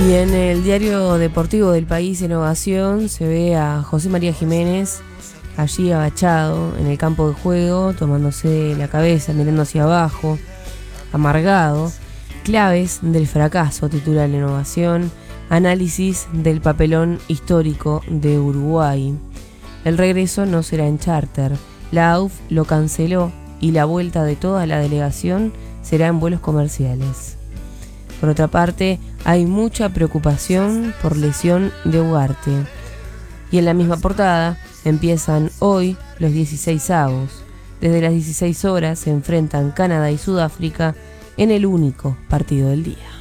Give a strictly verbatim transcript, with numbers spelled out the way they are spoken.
Y en el diario deportivo del País en Ovación se ve a José María Jiménez allí agachado en el campo de juego, tomándose la cabeza, mirando hacia abajo, amargado. Claves del fracaso, titula la Ovación. Análisis del papelón histórico de Uruguay. El regreso no será en charter. La A U F lo canceló y la vuelta de toda la delegación será en vuelos comerciales. Por otra parte, hay mucha preocupación por lesión de Ugarte. Y en la misma portada empiezan hoy los dieciséis avos. Desde las dieciséis horas se enfrentan Canadá y Sudáfrica en el único partido del día.